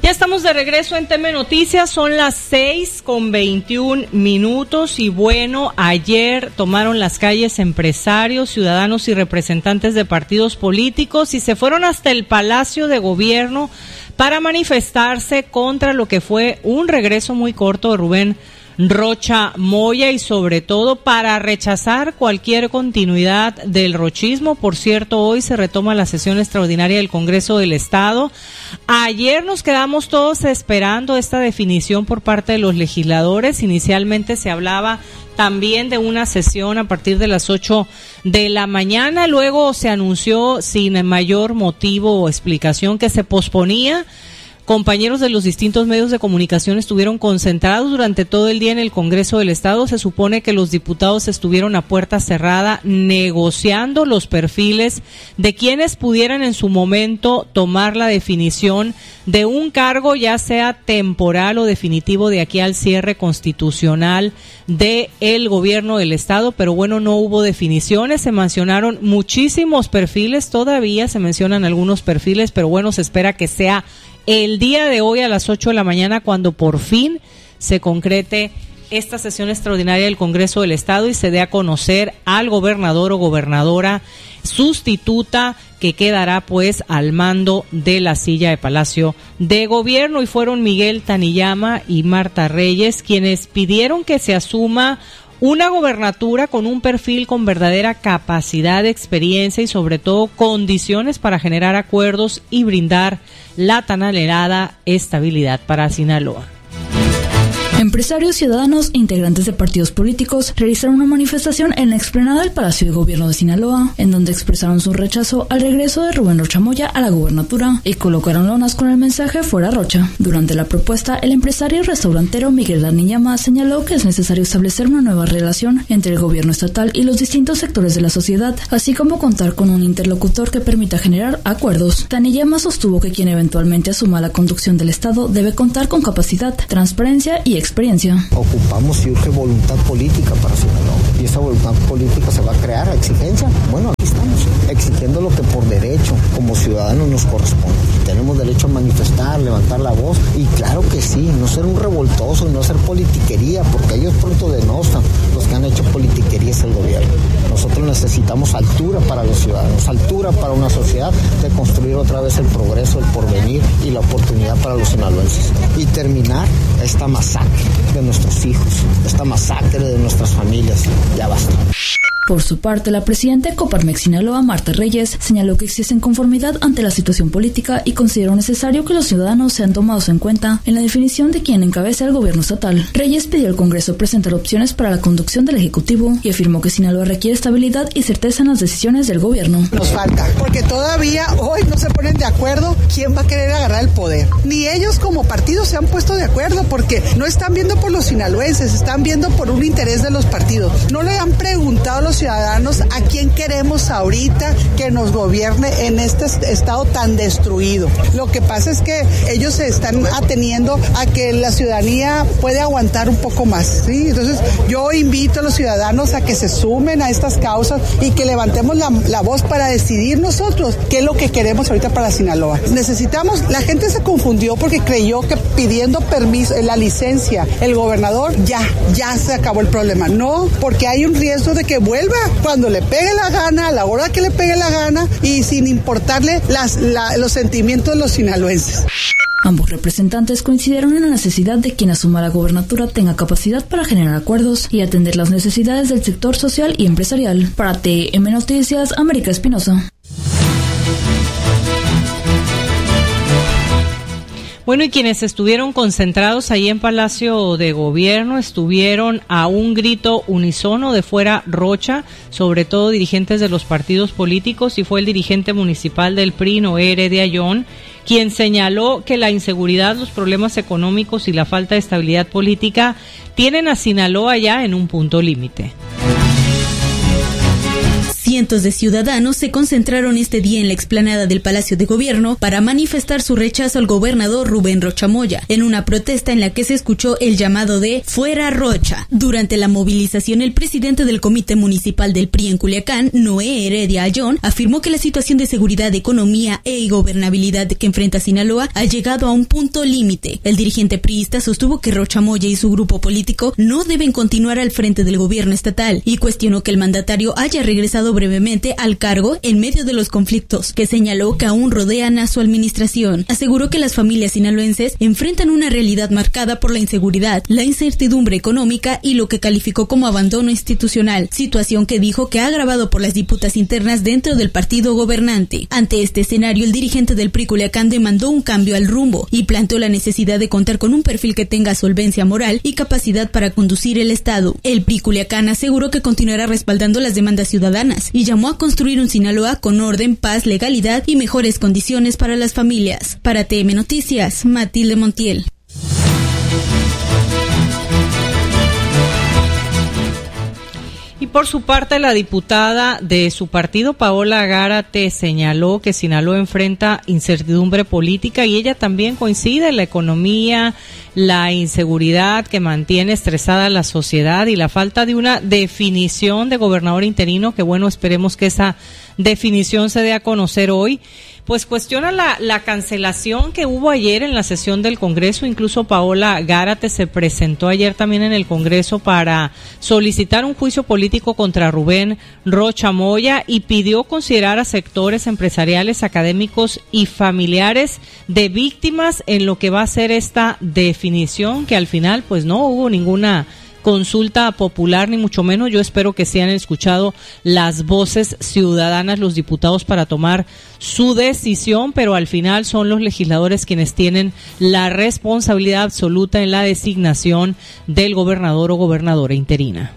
Ya estamos de regreso en TM Noticias, son las 6:21 y bueno, ayer tomaron las calles empresarios, ciudadanos y representantes de partidos políticos y se fueron hasta el Palacio de Gobierno para manifestarse contra lo que fue un regreso muy corto de Rubén Rocha Moya y sobre todo para rechazar cualquier continuidad del rochismo. Por cierto, hoy se retoma la sesión extraordinaria del Congreso del Estado. Ayer nos quedamos todos esperando esta definición por parte de los legisladores. Inicialmente se hablaba también de una sesión a partir de las 8 de la mañana. Luego se anunció sin mayor motivo o explicación que se posponía. Compañeros de los distintos medios de comunicación estuvieron concentrados durante todo el día en el Congreso del Estado. Se supone que los diputados estuvieron a puerta cerrada negociando los perfiles de quienes pudieran en su momento tomar la definición de un cargo, ya sea temporal o definitivo, de aquí al cierre constitucional del gobierno del Estado. Pero bueno, no hubo definiciones, se mencionaron muchísimos perfiles, todavía se mencionan algunos perfiles, pero bueno, se espera que sea el día de hoy a las 8 de la mañana cuando por fin se concrete esta sesión extraordinaria del Congreso del Estado y se dé a conocer al gobernador o gobernadora sustituta que quedará pues al mando de la silla de Palacio de Gobierno. Y fueron Miguel Taniyama y Marta Reyes quienes pidieron que se asuma una gobernatura con un perfil con verdadera capacidad, experiencia y sobre todo condiciones para generar acuerdos y brindar la tan anhelada estabilidad para Sinaloa. Empresarios, ciudadanos e integrantes de partidos políticos realizaron una manifestación en la explanada del Palacio de Gobierno de Sinaloa, en donde expresaron su rechazo al regreso de Rubén Rocha Moya a la gubernatura y colocaron lonas con el mensaje "Fuera Rocha". Durante la propuesta, el empresario y restaurantero Miguel Taniyama señaló que es necesario establecer una nueva relación entre el gobierno estatal y los distintos sectores de la sociedad, así como contar con un interlocutor que permita generar acuerdos. Taniyama sostuvo que quien eventualmente asuma la conducción del Estado debe contar con capacidad, transparencia y experiencia. Ocupamos y urge voluntad política para Sinaloa. Y esa voluntad política se va a crear a exigencia. Bueno, aquí estamos, exigiendo lo que por derecho, como ciudadanos, nos corresponde. Tenemos derecho a manifestar, levantar la voz, y claro que sí, no ser un revoltoso y no hacer politiquería, porque ellos pronto denostan. Los que han hecho politiquería es el gobierno. Nosotros necesitamos altura para los ciudadanos, altura para una sociedad, de construir otra vez el progreso, el porvenir y la oportunidad para los sinaloenses. Y terminar esta masacre de nuestros hijos, esta masacre de nuestras familias. Ya basta. Por su parte, la presidenta de Coparmex Sinaloa, Marta Reyes, señaló que existe inconformidad ante la situación política y consideró necesario que los ciudadanos sean tomados en cuenta en la definición de quién encabeza el gobierno estatal. Reyes pidió al Congreso presentar opciones para la conducción del Ejecutivo y afirmó que Sinaloa requiere estabilidad y certeza en las decisiones del gobierno. Nos falta, porque todavía hoy no se ponen de acuerdo quién va a querer agarrar el poder. Ni ellos como partido se han puesto de acuerdo, porque no están viendo por los sinaloenses, están viendo por un interés de los partidos. No le han preguntado a los ciudadanos a quién queremos ahorita que nos gobierne en este estado tan destruido. Lo que pasa es que ellos se están ateniendo a que la ciudadanía puede aguantar un poco más, ¿sí? Entonces yo invito a los ciudadanos a que se sumen a estas causas y que levantemos la voz para decidir nosotros qué es lo que queremos ahorita para Sinaloa. Necesitamos, la gente se confundió porque creyó que pidiendo permiso, la licencia, el gobernador, ya se acabó el problema. No, porque hay un riesgo de que vuelva cuando le pegue la gana, a la hora que le pegue la gana y sin importarle los sentimientos de los sinaloenses. Ambos representantes coincidieron en la necesidad de quien asuma la gobernatura tenga capacidad para generar acuerdos y atender las necesidades del sector social y empresarial. Para TM Noticias, América Espinosa. Bueno, y quienes estuvieron concentrados ahí en Palacio de Gobierno estuvieron a un grito unísono de "Fuera Rocha", sobre todo dirigentes de los partidos políticos, y fue el dirigente municipal del PRI, Noé Heredia Ayón, quien señaló que la inseguridad, los problemas económicos y la falta de estabilidad política tienen a Sinaloa ya en un punto límite. Cientos de ciudadanos se concentraron este día en la explanada del Palacio de Gobierno para manifestar su rechazo al gobernador Rubén Rocha Moya, en una protesta en la que se escuchó el llamado de "Fuera Rocha". Durante la movilización, el presidente del Comité Municipal del PRI en Culiacán, Noé Heredia Ayón, afirmó que la situación de seguridad, economía e gobernabilidad que enfrenta Sinaloa ha llegado a un punto límite. El dirigente priista sostuvo que Rocha Moya y su grupo político no deben continuar al frente del gobierno estatal y cuestionó que el mandatario haya regresado brevemente al cargo en medio de los conflictos que señaló que aún rodean a su administración. Aseguró que las familias sinaloenses enfrentan una realidad marcada por la inseguridad, la incertidumbre económica y lo que calificó como abandono institucional, situación que dijo que ha agravado por las disputas internas dentro del partido gobernante. Ante este escenario, el dirigente del PRI Culiacán demandó un cambio al rumbo y planteó la necesidad de contar con un perfil que tenga solvencia moral y capacidad para conducir el Estado. El PRI Culiacán aseguró que continuará respaldando las demandas ciudadanas y llamó a construir un Sinaloa con orden, paz, legalidad y mejores condiciones para las familias. Para TM Noticias, Matilde Montiel. Y por su parte, la diputada de su partido, Paola Gárate, señaló que Sinaloa enfrenta incertidumbre política y ella también coincide en la economía, la inseguridad que mantiene estresada a la sociedad y la falta de una definición de gobernador interino, que bueno, esperemos que esa definición se dé a conocer hoy. Pues cuestiona la cancelación que hubo ayer en la sesión del Congreso. Incluso Paola Gárate se presentó ayer también en el Congreso para solicitar un juicio político contra Rubén Rocha Moya y pidió considerar a sectores empresariales, académicos y familiares de víctimas en lo que va a ser esta definición, que al final pues no hubo ninguna consulta popular, ni mucho menos. Yo espero que se hayan escuchado las voces ciudadanas, los diputados, para tomar su decisión, pero al final son los legisladores quienes tienen la responsabilidad absoluta en la designación del gobernador o gobernadora interina.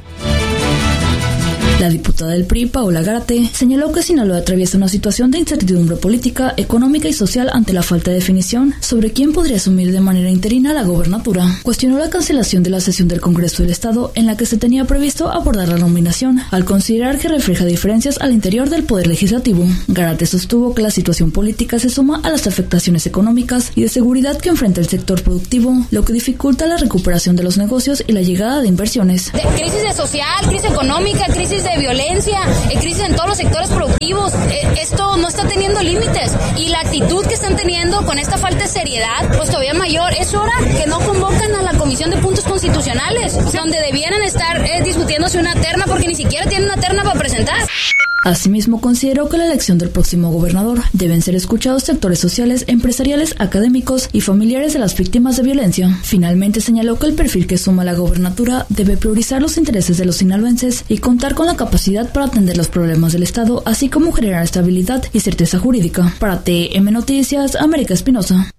La diputada del PRI, Paola Gárate, señaló que Sinaloa atraviesa una situación de incertidumbre política, económica y social ante la falta de definición sobre quién podría asumir de manera interina la gobernatura. Cuestionó la cancelación de la sesión del Congreso del Estado en la que se tenía previsto abordar la nominación, al considerar que refleja diferencias al interior del Poder Legislativo. Gárate sostuvo que la situación política se suma a las afectaciones económicas y de seguridad que enfrenta el sector productivo, lo que dificulta la recuperación de los negocios y la llegada de inversiones. Crisis social, crisis económica, crisis de violencia, crisis en todos los sectores productivos. Esto no está teniendo límites y la actitud que están teniendo con esta falta de seriedad pues todavía mayor. Es hora que no convocan a la Comisión de Puntos Constitucionales, donde debieran estar discutiéndose una terna, porque ni siquiera tienen una terna para presentar. Asimismo, consideró que la elección del próximo gobernador deben ser escuchados sectores sociales, empresariales, académicos y familiares de las víctimas de violencia. Finalmente, señaló que el perfil que suma la gobernatura debe priorizar los intereses de los sinaloenses y contar con la capacidad para atender los problemas del Estado, así como generar estabilidad y certeza jurídica. Para TM Noticias, América Espinosa.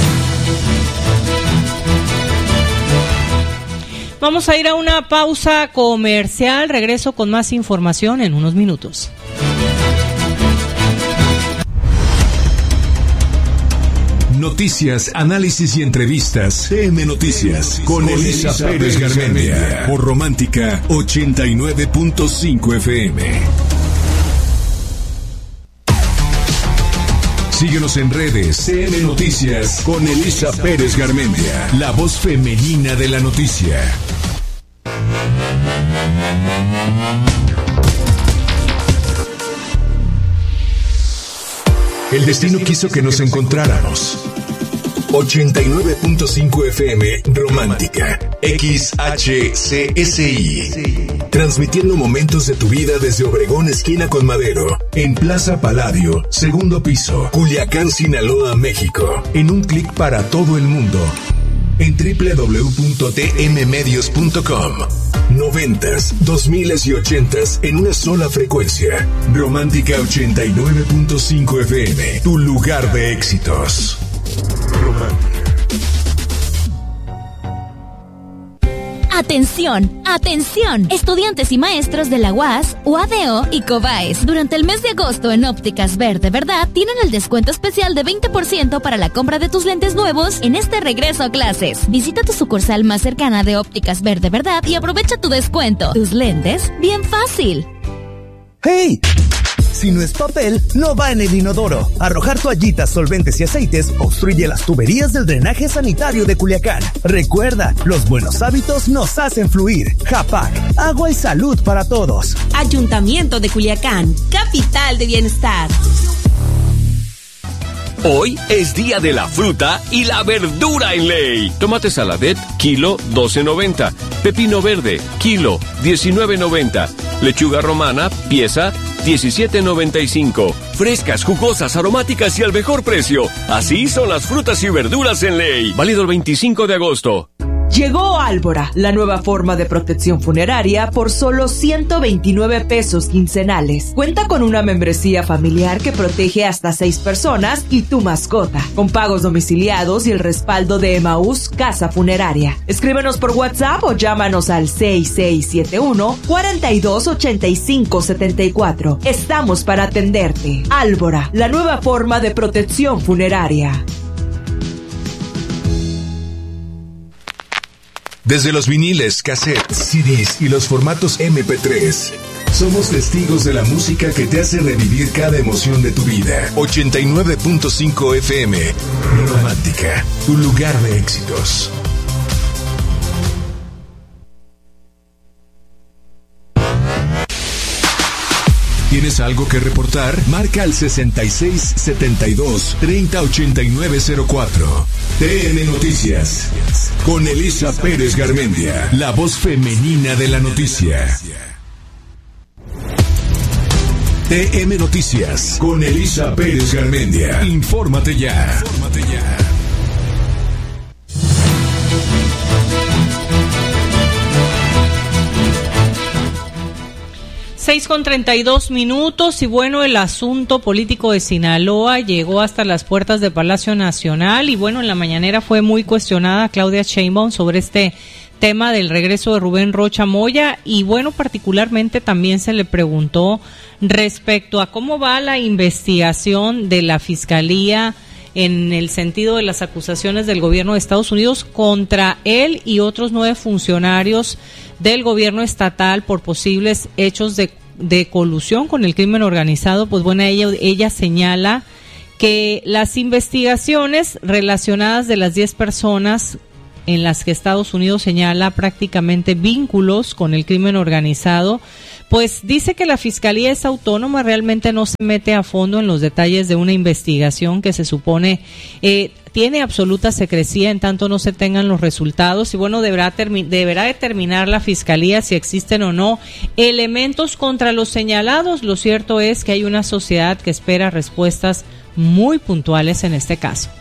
Vamos a ir a una pausa comercial. Regreso con más información en unos minutos. Noticias, análisis y entrevistas. TM Noticias con Elisa Pérez Garmendia por Romántica 89.5 FM. Síguenos en redes. TM Noticias con Elisa Pérez Garmendia, la voz femenina de la noticia. El destino quiso que nos encontráramos. 89.5 FM Romántica XHCSI, transmitiendo momentos de tu vida desde Obregón esquina con Madero, en Plaza Palladio, segundo piso, Culiacán, Sinaloa, México, en un clic para todo el mundo, en www.tmmedios.com. 90s, 2000s y 80s en una sola frecuencia. Romántica 89.5 FM, tu lugar de éxitos. Atención, atención, estudiantes y maestros de la UAS, UADO y COBAES. Durante el mes de agosto en Ópticas Verde Verdad tienen el descuento especial de 20% para la compra de tus lentes nuevos en este regreso a clases. Visita tu sucursal más cercana de Ópticas Verde Verdad y aprovecha tu descuento. Tus lentes, bien fácil. ¡Hey! Si no es papel, no va en el inodoro. Arrojar toallitas, solventes y aceites obstruye las tuberías del drenaje sanitario de Culiacán. Recuerda, los buenos hábitos nos hacen fluir. Japac, agua y salud para todos. Ayuntamiento de Culiacán, capital de bienestar. Hoy es día de la fruta y la verdura en Ley. Tomate saladet, kilo 12.90. Pepino verde, kilo 19.90. Lechuga romana, pieza 17.95. Frescas, jugosas, aromáticas y al mejor precio. Así son las frutas y verduras en Ley. Válido el 25 de agosto. Llegó Álvora, la nueva forma de protección funeraria por solo 129 pesos quincenales. Cuenta con una membresía familiar que protege hasta 6 personas y tu mascota, con pagos domiciliados y el respaldo de Emaús Casa Funeraria. Escríbenos por WhatsApp o llámanos al 6671-428574. Estamos para atenderte. Álvora, la nueva forma de protección funeraria. Desde los viniles, cassettes, CDs y los formatos MP3, somos testigos de la música que te hace revivir cada emoción de tu vida. 89.5 FM, Romántica, tu lugar de éxitos. ¿Tienes algo que reportar? Marca al 6672-308904. TN Noticias. Con Elisa Pérez Garmendia, la voz femenina de la noticia. TN Noticias. Con Elisa Pérez Garmendia. Infórmate ya. 6:32 y bueno, el asunto político de Sinaloa llegó hasta las puertas de Palacio Nacional y bueno, en la mañanera fue muy cuestionada Claudia Sheinbaum sobre este tema del regreso de Rubén Rocha Moya y bueno, particularmente también se le preguntó respecto a cómo va la investigación de la Fiscalía en el sentido de las acusaciones del gobierno de Estados Unidos contra él y otros 9 funcionarios del gobierno estatal por posibles hechos de colusión con el crimen organizado. Pues bueno, ella señala que las investigaciones relacionadas de las 10 personas en las que Estados Unidos señala prácticamente vínculos con el crimen organizado, pues dice que la Fiscalía es autónoma, realmente no se mete a fondo en los detalles de una investigación que se supone tiene absoluta secrecía en tanto no se tengan los resultados y bueno, deberá determinar la Fiscalía si existen o no elementos contra los señalados. Lo cierto es que hay una sociedad que espera respuestas muy puntuales en este caso.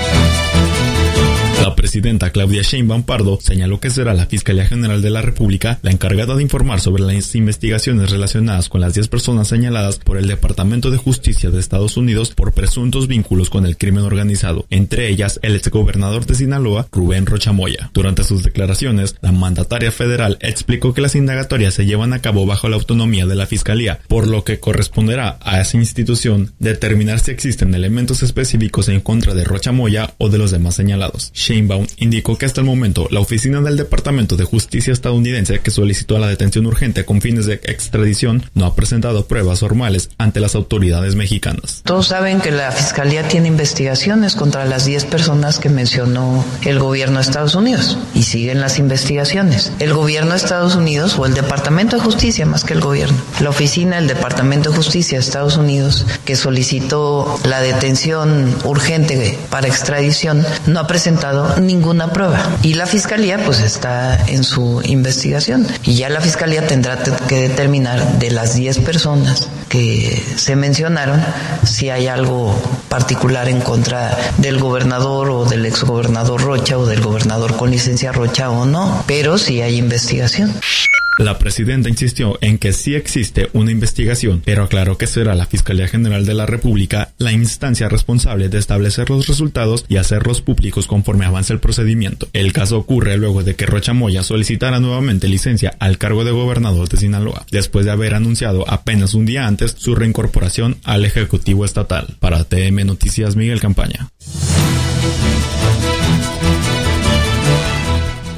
La presidenta Claudia Sheinbaum Pardo señaló que será la Fiscalía General de la República la encargada de informar sobre las investigaciones relacionadas con las 10 personas señaladas por el Departamento de Justicia de Estados Unidos por presuntos vínculos con el crimen organizado, entre ellas el exgobernador de Sinaloa, Rubén Rocha Moya. Durante sus declaraciones, la mandataria federal explicó que las indagatorias se llevan a cabo bajo la autonomía de la Fiscalía, por lo que corresponderá a esa institución determinar si existen elementos específicos en contra de Rocha Moya o de los demás señalados. Sheinbaum indicó que hasta el momento la oficina del Departamento de Justicia estadounidense que solicitó la detención urgente con fines de extradición no ha presentado pruebas formales ante las autoridades mexicanas. Todos saben que la Fiscalía tiene investigaciones contra las 10 personas que mencionó el gobierno de Estados Unidos y siguen las investigaciones. El gobierno de Estados Unidos o el Departamento de Justicia más que el gobierno, la oficina del Departamento de Justicia de Estados Unidos que solicitó la detención urgente para extradición no ha presentado ninguna prueba y la Fiscalía pues está en su investigación y ya la Fiscalía tendrá que determinar de las 10 personas que se mencionaron si hay algo particular en contra del gobernador o del exgobernador Rocha o del gobernador con licencia Rocha o no, pero sí hay investigación. La presidenta insistió en que sí existe una investigación, pero aclaró que será la Fiscalía General de la República la instancia responsable de establecer los resultados y hacerlos públicos conforme avance el procedimiento. El caso ocurre luego de que Rocha Moya solicitara nuevamente licencia al cargo de gobernador de Sinaloa, después de haber anunciado apenas un día antes su reincorporación al Ejecutivo Estatal. Para TM Noticias, Miguel Campaña.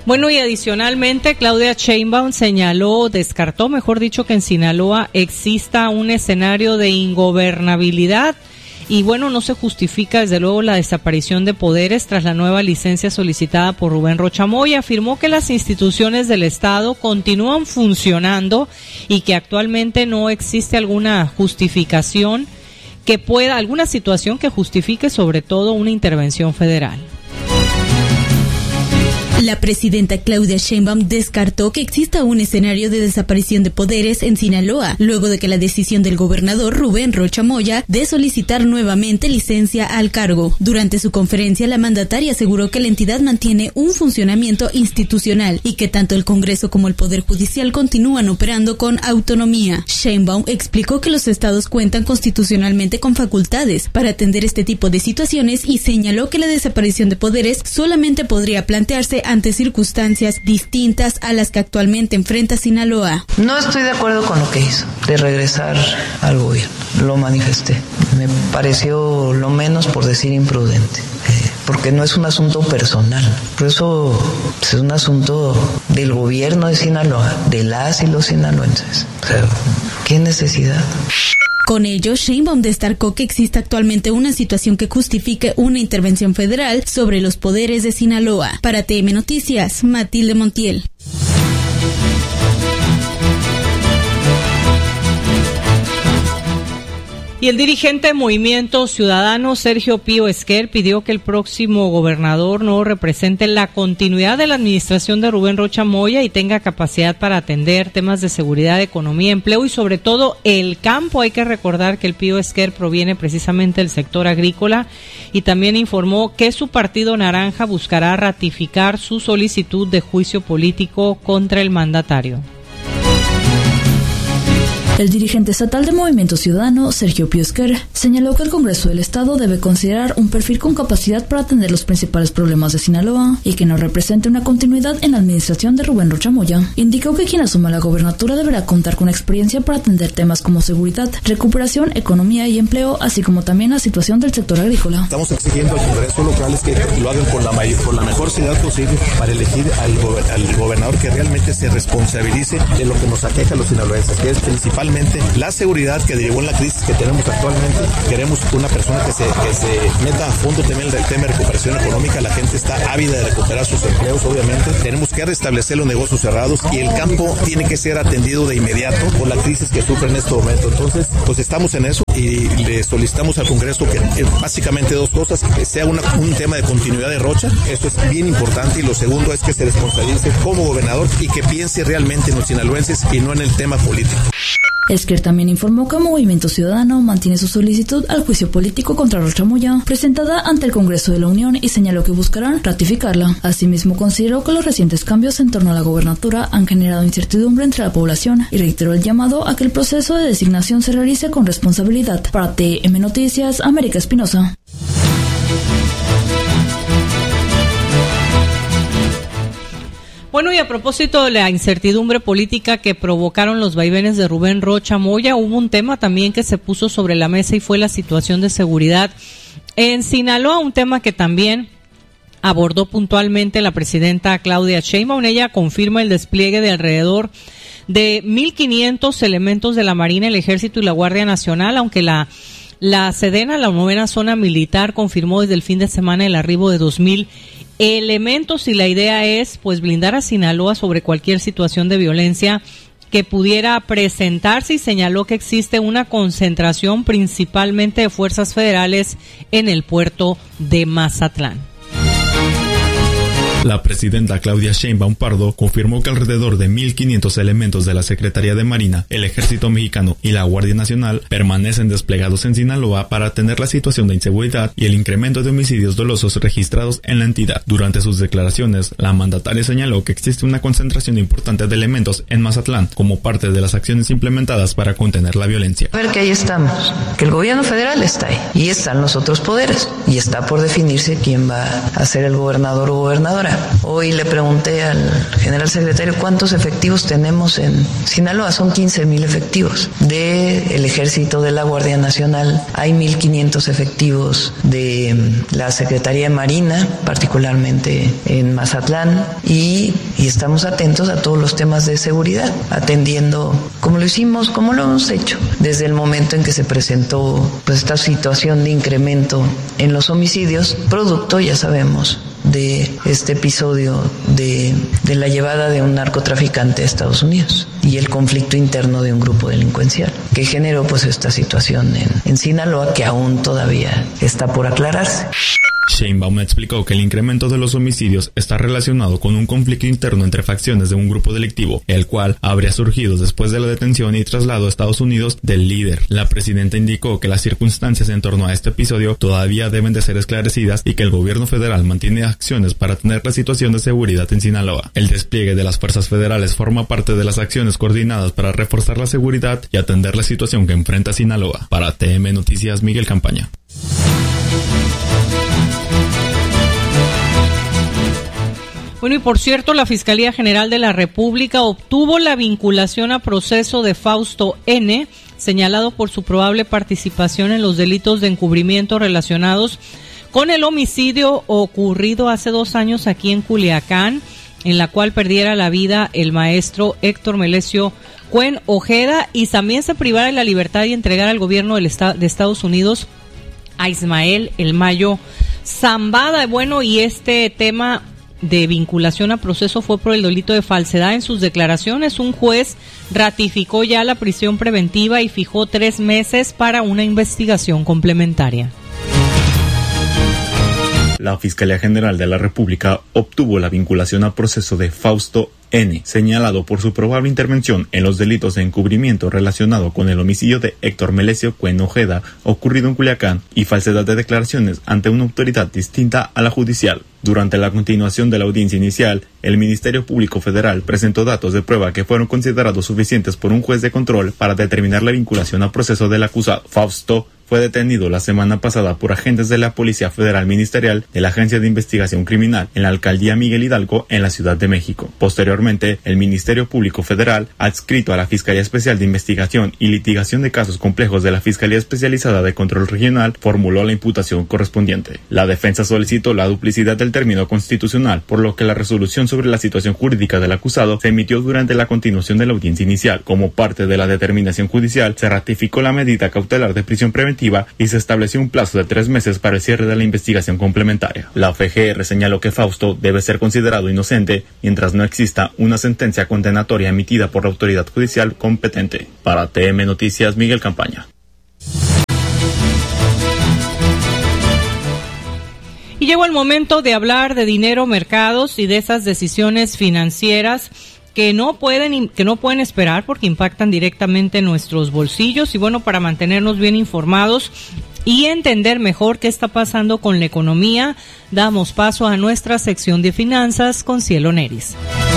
Bueno, y adicionalmente Claudia Sheinbaum descartó, mejor dicho, que en Sinaloa exista un escenario de ingobernabilidad. Y bueno, no se justifica desde luego la desaparición de poderes tras la nueva licencia solicitada por Rubén Rocha Moya. Afirmó que las instituciones del Estado continúan funcionando y que actualmente no existe alguna justificación alguna situación que justifique sobre todo una intervención federal. La presidenta Claudia Sheinbaum descartó que exista un escenario de desaparición de poderes en Sinaloa, luego de que la decisión del gobernador Rubén Rocha Moya de solicitar nuevamente licencia al cargo. Durante su conferencia, la mandataria aseguró que la entidad mantiene un funcionamiento institucional y que tanto el Congreso como el Poder Judicial continúan operando con autonomía. Sheinbaum explicó que los estados cuentan constitucionalmente con facultades para atender este tipo de situaciones y señaló que la desaparición de poderes solamente podría plantearse ante circunstancias distintas a las que actualmente enfrenta Sinaloa. No estoy de acuerdo con lo que hizo, de regresar al gobierno. Lo manifesté. Me pareció lo menos por decir imprudente. Porque no es un asunto personal. Por eso es un asunto del gobierno de Sinaloa, de las y los sinaloenses. O sea, ¿qué necesidad? Con ello, Sheinbaum destacó que existe actualmente una situación que justifique una intervención federal sobre los poderes de Sinaloa. Para TM Noticias, Matilde Montiel. Y el dirigente de Movimiento Ciudadano, Sergio Pío Esquer, pidió que el próximo gobernador no represente la continuidad de la administración de Rubén Rocha Moya y tenga capacidad para atender temas de seguridad, economía, empleo y sobre todo el campo. Hay que recordar que el Pío Esquer proviene precisamente del sector agrícola y también informó que su partido naranja buscará ratificar su solicitud de juicio político contra el mandatario. El dirigente estatal de Movimiento Ciudadano, Sergio Pío Esquer, señaló que el Congreso del Estado debe considerar un perfil con capacidad para atender los principales problemas de Sinaloa y que no represente una continuidad en la administración de Rubén Rocha Moya. Indicó que quien asuma la gobernatura deberá contar con experiencia para atender temas como seguridad, recuperación, economía y empleo, así como también la situación del sector agrícola. Estamos exigiendo al Congreso local que lo hagan con la mejor seriedad posible para elegir al gobernador que realmente se responsabilice de lo que nos aqueja a los sinaloenses, que es principalmente la seguridad que derivó en la crisis que tenemos actualmente. Queremos una persona que se meta a fondo también del tema de recuperación económica. La gente está ávida de recuperar sus empleos, obviamente. Tenemos que restablecer los negocios cerrados y el campo tiene que ser atendido de inmediato por la crisis que sufre en este momento. Entonces, pues estamos en eso y le solicitamos al Congreso que básicamente dos cosas, que sea un tema de continuidad de Rocha, esto es bien importante, y lo segundo es que se responsabilice como gobernador y que piense realmente en los sinaloenses y no en el tema político. Esquer también informó que Movimiento Ciudadano mantiene su solicitud al juicio político contra Rocha Moya, presentada ante el Congreso de la Unión, y señaló que buscarán ratificarla. Asimismo, consideró que los recientes cambios en torno a la gobernatura han generado incertidumbre entre la población y reiteró el llamado a que el proceso de designación se realice con responsabilidad. Para TM Noticias, América Espinosa. Bueno, y a propósito de la incertidumbre política que provocaron los vaivenes de Rubén Rocha Moya, hubo un tema también que se puso sobre la mesa y fue la situación de seguridad en Sinaloa, un tema que también abordó puntualmente la presidenta Claudia Sheinbaum. Ella confirma el despliegue de alrededor de 1,500 elementos de la Marina, el Ejército y la Guardia Nacional, aunque la Sedena, la 9ª Zona Militar, confirmó desde el fin de semana el arribo de 2,000 elementos, y la idea es pues blindar a Sinaloa sobre cualquier situación de violencia que pudiera presentarse, y señaló que existe una concentración principalmente de fuerzas federales en el puerto de Mazatlán. La presidenta Claudia Sheinbaum Pardo confirmó que alrededor de 1,500 elementos de la Secretaría de Marina, el Ejército Mexicano y la Guardia Nacional permanecen desplegados en Sinaloa para atender la situación de inseguridad y el incremento de homicidios dolosos registrados en la entidad. Durante sus declaraciones, la mandataria señaló que existe una concentración importante de elementos en Mazatlán como parte de las acciones implementadas para contener la violencia. A ver, que ahí estamos, que el gobierno federal está ahí y están los otros poderes y está por definirse quién va a ser el gobernador o gobernadora. Sonora. Hoy le pregunté al general secretario cuántos efectivos tenemos en Sinaloa. Son 15,000 efectivos. Del Ejército, de la Guardia Nacional, hay 1,500 efectivos de la Secretaría de Marina, particularmente en Mazatlán, y estamos atentos a todos los temas de seguridad, atendiendo como lo hicimos, como lo hemos hecho desde el momento en que se presentó pues esta situación de incremento en los homicidios, producto, ya sabemos, de este episodio de la llevada de un narcotraficante a Estados Unidos y el conflicto interno de un grupo delincuencial que generó pues esta situación en Sinaloa, que aún todavía está por aclararse. Sheinbaum explicó que el incremento de los homicidios está relacionado con un conflicto interno entre facciones de un grupo delictivo, el cual habría surgido después de la detención y traslado a Estados Unidos del líder. La presidenta indicó que las circunstancias en torno a este episodio todavía deben de ser esclarecidas y que el gobierno federal mantiene acciones para atender la situación de seguridad en Sinaloa. El despliegue de las fuerzas federales forma parte de las acciones coordinadas para reforzar la seguridad y atender la situación que enfrenta Sinaloa. Para TM Noticias, Miguel Campaña. Bueno, y por cierto, la Fiscalía General de la República obtuvo la vinculación a proceso de Fausto N., señalado por su probable participación en los delitos de encubrimiento relacionados con el homicidio ocurrido hace 2 años aquí en Culiacán, en la cual perdiera la vida el maestro Héctor Melesio Cuen Ojeda, y también se privara de la libertad y entregara al gobierno de Estados Unidos a Ismael El Mayo Zambada. Bueno, y este tema de vinculación a proceso fue por el delito de falsedad en sus declaraciones. Un juez ratificó ya la prisión preventiva y fijó 3 meses para una investigación complementaria. La Fiscalía General de la República obtuvo la vinculación a proceso de Fausto N., señalado por su probable intervención en los delitos de encubrimiento relacionado con el homicidio de Héctor Melesio Cuen Ojeda ocurrido en Culiacán y falsedad de declaraciones ante una autoridad distinta a la judicial. Durante la continuación de la audiencia inicial, el Ministerio Público Federal presentó datos de prueba que fueron considerados suficientes por un juez de control para determinar la vinculación a proceso del acusado. Fausto fue detenido la semana pasada por agentes de la Policía Federal Ministerial de la Agencia de Investigación Criminal en la Alcaldía Miguel Hidalgo en la Ciudad de México. Posteriormente, el Ministerio Público Federal, adscrito a la Fiscalía Especial de Investigación y Litigación de Casos Complejos de la Fiscalía Especializada de Control Regional, formuló la imputación correspondiente. La defensa solicitó la duplicidad del término constitucional, por lo que la resolución sobre la situación jurídica del acusado se emitió durante la continuación de la audiencia inicial. Como parte de la determinación judicial, se ratificó la medida cautelar de prisión preventiva y se estableció un plazo de 3 meses para el cierre de la investigación complementaria. La FGR señaló que Fausto debe ser considerado inocente mientras no exista una sentencia condenatoria emitida por la autoridad judicial competente. Para TM Noticias, Miguel Campaña. Y llegó el momento de hablar de dinero, mercados y de esas decisiones financieras que no pueden esperar porque impactan directamente en nuestros bolsillos. Y bueno, para mantenernos bien informados y entender mejor qué está pasando con la economía, damos paso a nuestra sección de finanzas con Cielo Neris.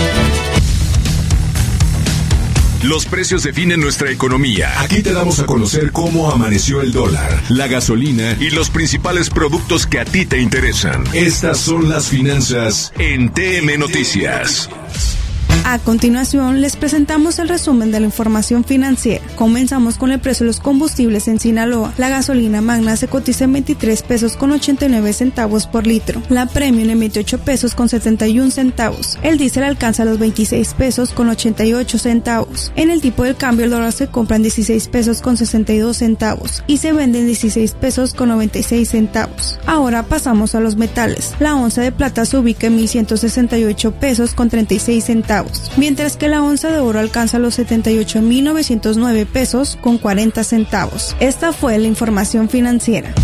Los precios definen nuestra economía. Aquí te damos a conocer cómo amaneció el dólar, la gasolina y los principales productos que a ti te interesan. Estas son las finanzas en TM Noticias. A continuación, les presentamos el resumen de la información financiera. Comenzamos con el precio de los combustibles en Sinaloa. La gasolina magna se cotiza en 23 pesos con 89 centavos por litro. La premium en 28 pesos con 71 centavos. El diésel alcanza los 26 pesos con 88 centavos. En el tipo de cambio, el dólar se compra en 16 pesos con 62 centavos y se vende en 16 pesos con 96 centavos. Ahora pasamos a los metales. La onza de plata se ubica en 1,168 pesos con 36 centavos. Mientras que la onza de oro alcanza los 78,909 pesos con 40 centavos. Esta fue la información financiera.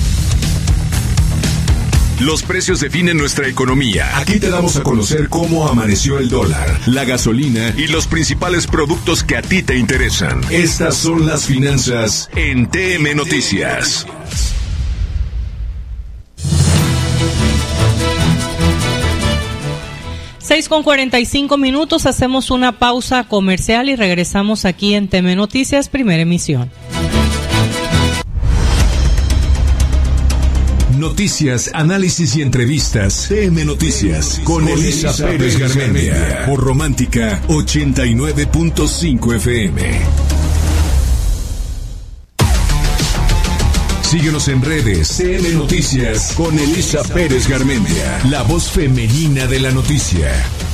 Los precios definen nuestra economía. Aquí te damos a conocer cómo amaneció el dólar, la gasolina y los principales productos que a ti te interesan. Estas son las finanzas en TM Noticias. Con 45 minutos, hacemos una pausa comercial y regresamos aquí en TM Noticias, primera emisión. Noticias, análisis y entrevistas. CM Noticias con Elisa Pérez Garmendia. Por Romántica 89.5 FM. Síguenos en redes. CM Noticias con Elisa Pérez Garmendia. La voz femenina de la noticia.